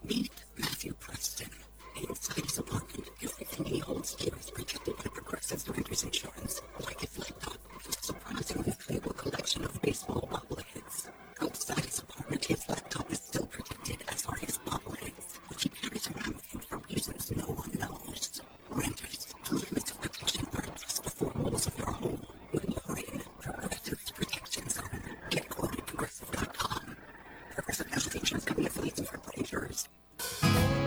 Meet Matthew Preston. Inside his apartment, everything he holds dear is protected by Progressive Renters Insurance. Like his laptop, his surprisingly valuable collection of baseball